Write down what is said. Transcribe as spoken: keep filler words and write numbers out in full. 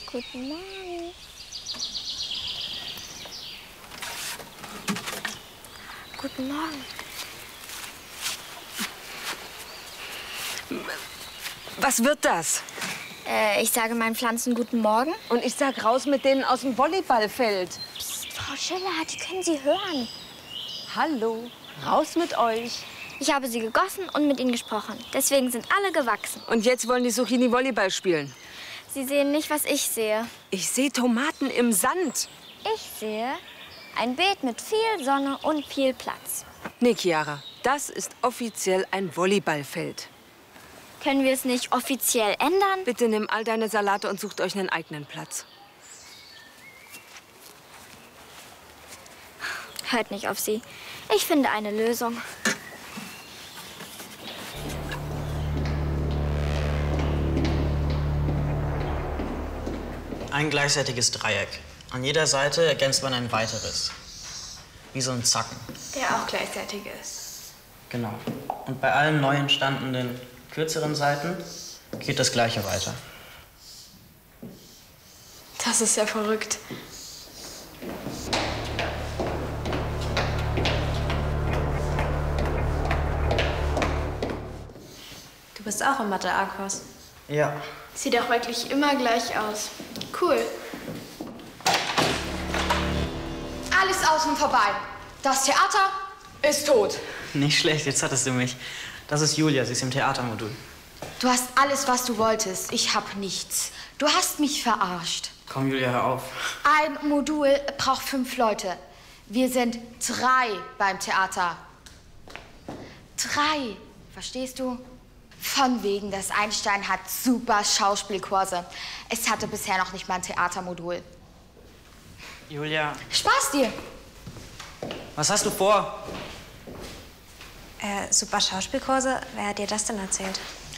Guten Morgen. Guten Morgen. Was wird das? Äh, ich sage meinen Pflanzen guten Morgen. Und ich sag raus mit denen aus dem Volleyballfeld. Psst, Frau Schiller, die können Sie hören. Hallo, raus mit euch. Ich habe sie gegossen und mit ihnen gesprochen. Deswegen sind alle gewachsen. Und jetzt wollen die Zucchini Volleyball spielen. Sie sehen nicht, was ich sehe. Ich sehe Tomaten im Sand. Ich sehe ein Beet mit viel Sonne und viel Platz. Nee, Chiara, das ist offiziell ein Volleyballfeld. Können wir es nicht offiziell ändern? Bitte nimm all deine Salate und sucht euch einen eigenen Platz. Hört nicht auf sie. Ich finde eine Lösung. Ein gleichseitiges Dreieck. An jeder Seite ergänzt man ein weiteres. Wie so ein Zacken. Der auch gleichzeitig ist. Genau. Und bei allen neu entstandenen kürzeren Seiten geht das Gleiche weiter. Das ist ja verrückt. Du bist auch im Mathe-A-Kurs. Ja. Sieht auch wirklich immer gleich aus. Cool. Alles außen vorbei. Das Theater ist tot. Nicht schlecht, jetzt hattest du mich. Das ist Julia, sie ist im Theatermodul. Du hast alles, was du wolltest. Ich hab nichts. Du hast mich verarscht. Komm, Julia, hör auf. Ein Modul braucht fünf Leute. Wir sind drei beim Theater. Drei. Verstehst du? Von wegen, das Einstein hat super Schauspielkurse. Es hatte bisher noch nicht mal ein Theatermodul. Julia, Spaß dir. was hast du vor? Äh, super Schauspielkurse? Wer hat dir das denn erzählt?